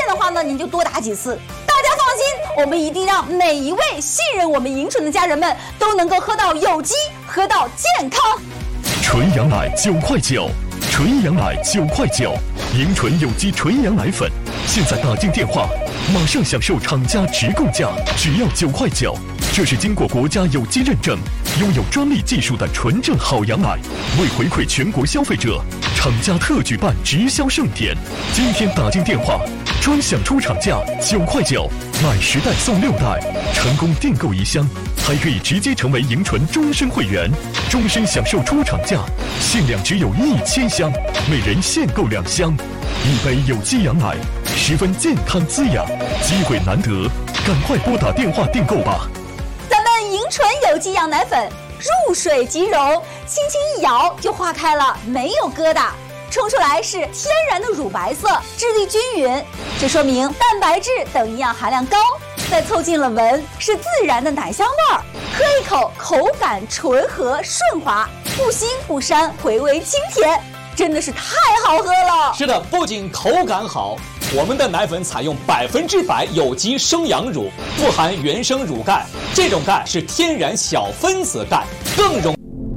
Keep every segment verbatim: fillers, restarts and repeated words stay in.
的话呢，您就多打几次。大家放心，我们一定让每一位信任我们迎纯的家人们都能够喝到有机，喝到健康。 纯羊奶九块九，纯羊奶九块九，迎纯有机纯羊奶粉，现在打进电话，马上享受厂家直供价，只要九块九。这是经过国家有机认证、拥有专利技术的纯正好羊奶。为回馈全国消费者，厂家特举办直销盛典，今天打进电话，专享出厂价九块九，买十袋送六袋，成功订购一箱，还可以直接成为迎纯终身会员，终身享受出厂价，限量只有一千箱，每人限购两箱，一杯有机羊奶，十分健康滋养，机会难得，赶快拨打电话订购吧。 迎纯有机羊奶粉入水即溶，轻轻一摇就化开了，没有疙瘩，冲出来是天然的乳白色，质地均匀，这说明蛋白质等营养含量高。再凑近了闻，是自然的奶香味儿，喝一口口感醇和顺滑，不腥不膻，回味清甜，真的是太好喝了。 是的，不仅口感好，我们的奶粉采用百分之百有机生羊乳，不含原生乳钙，这种钙是天然小分子钙，更容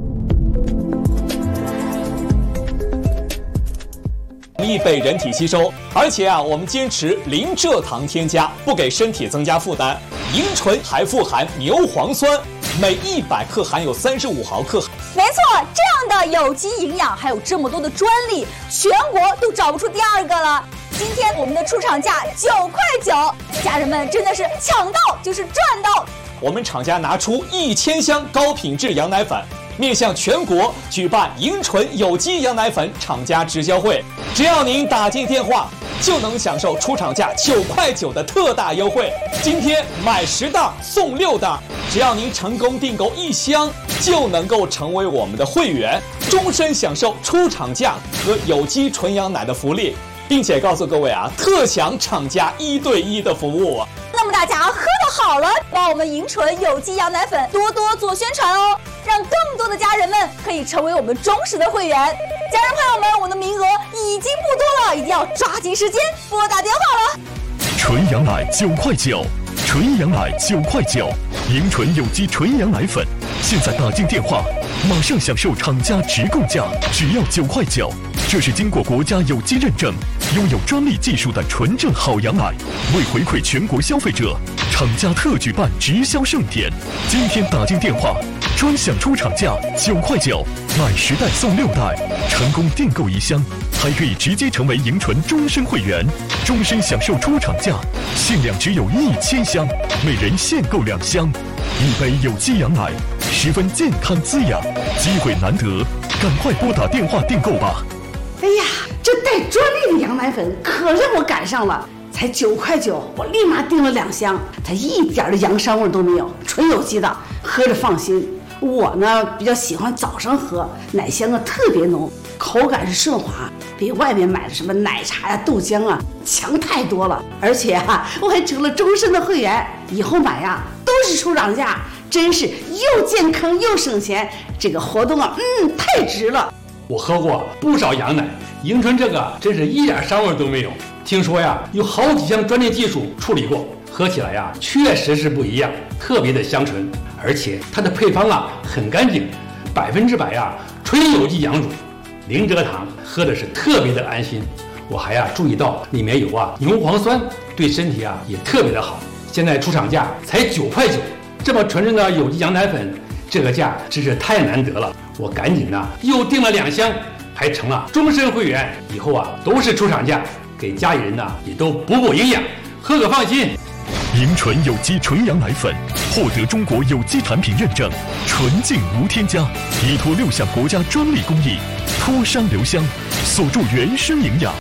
易被人体吸收。而且啊，我们坚持零蔗糖添加，不给身体增加负担。迎纯还富含牛磺酸，每一百克含有三十五毫克。 没错，这样的有机营养还有这么多的专利，全国都找不出第二个了。今天我们的出厂价九块九，家人们真的是抢到就是赚到。 我们厂家拿出一千箱高品质羊奶粉，面向全国举办迎纯有机羊奶粉厂家直销会，只要您打进电话，就能享受出厂价九块九的特大优惠。今天买十袋送六袋，只要您成功订购一箱，就能够成为我们的会员，终身享受出厂价和有机纯羊奶的福利。并且告诉各位啊，特享厂家一对一的服务啊。 那么大家喝得好了，帮我们迎纯有机羊奶粉多多做宣传哦，让更多的家人们可以成为我们忠实的会员。家人朋友们，我的名额已经不多了，一定要抓紧时间拨打电话了。 纯羊奶九块九，纯羊奶九块九，迎纯有机纯羊奶粉，现在打进电话，马上享受厂家直供价，只要九块九。这是经过国家有机认证、拥有专利技术的纯正好羊奶。为回馈全国消费者，厂家特举办直销盛典，今天打进电话，专享出厂价九块九，买十袋送六袋，成功订购一箱，还可以直接成为迎纯终身会员，终身享受出厂价，限量只有一千箱，每人限购两箱，一杯有机羊奶，十分健康滋养，机会难得，赶快拨打电话订购吧。 哎呀，这带专利的羊奶粉可让我赶上了，才九块九，我立马订了两箱，它一点的羊膻味都没有，纯有机的，喝着放心。我呢比较喜欢早上喝，奶香啊特别浓，口感是顺滑，比外面买的什么奶茶呀、豆浆啊强太多了。而且啊，我还成了终身的会员，以后买呀都是出厂价，真是又健康又省钱。这个活动啊，嗯，太值了。 我喝过不少羊奶，迎纯这个真是一点膻味都没有。听说呀，有好几项专利技术处理过，喝起来呀确实是不一样，特别的香醇。而且它的配方啊很干净，百分之百呀纯有机羊乳，零蔗糖，喝的是特别的安心。我还呀注意到里面有啊牛磺酸，对身体啊也特别的好。现在出厂价才九块九，这么纯正的有机羊奶粉，这个价真是太难得了。我赶紧呐、啊、又订了两箱，还成了终身会员，以后啊都是出厂价，给家里人呐、啊、也都补补营养，喝个放心。 迎纯有机纯羊奶粉获得中国有机产品认证，纯净无添加，依托六项国家专利工艺，脱膻留香，锁住原生营养。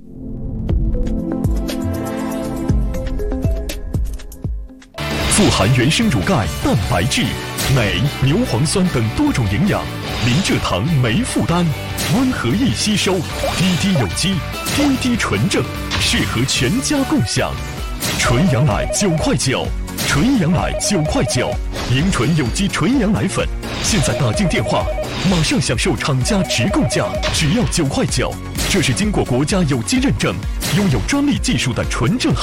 富含原生乳钙、蛋白质、镁、牛磺酸等多种营养，零蔗糖没负担，温和易吸收，滴滴有机，滴滴纯正，适合全家共享。纯羊奶九块九，纯羊奶九块九，迎纯有机纯羊奶粉，现在打进电话，马上享受厂家直供价，只要九块九。这是经过国家有机认证、拥有专利技术的纯正